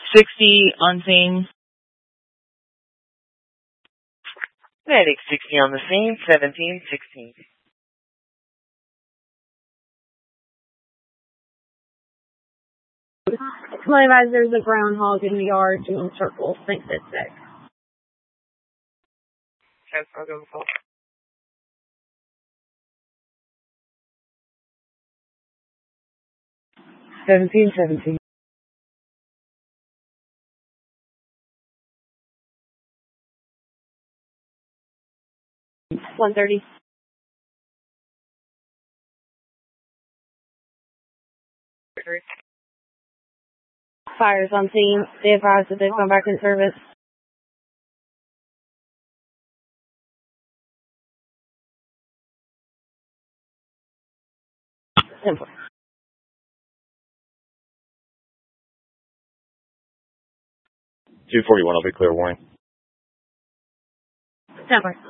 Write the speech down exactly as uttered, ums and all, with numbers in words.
sixty on scene. Medic sixty on the scene, seventeen sixteen. My advisor, there's a groundhog in the yard doing circles. Thanks, it's sick. Okay, I'll go call. Seventeen seventeen. One thirty. Fires on scene. They advise that they've gone back in service. Simple. two forty-one, I'll be clear warning. Temper.